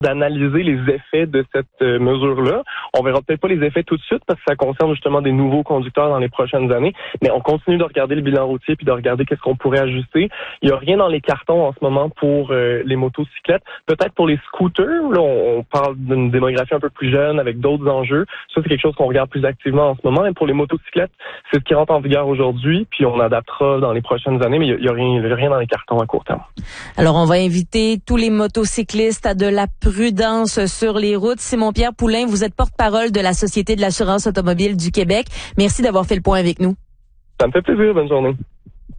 d'analyser les effets de cette mesure-là. On verra peut-être pas les effets tout de suite parce que ça concerne justement des nouveaux conducteurs dans les prochaines années, mais on continue de regarder le bilan routier puis de regarder qu'est-ce qu'on pourrait ajuster. Il y a rien dans les cartons en ce moment pour les motocyclettes. Peut-être pour les scooters, là on parle d'une démographie un peu plus jeune avec d'autres enjeux. Ça c'est quelque chose qu'on regarde plus activement en ce moment. Et pour les motocyclettes, c'est ce qui rentre en vigueur aujourd'hui, puis on adaptera dans les prochaines années, mais il y a rien dans les cartons à court terme. Alors on va inviter tous les motocyclistes à de la prudence sur les routes. Simon-Pierre Poulin, vous êtes porte-parole de la Société de l'assurance automobile du Québec. Merci d'avoir fait le point avec nous. Ça me fait plaisir. Bonne journée.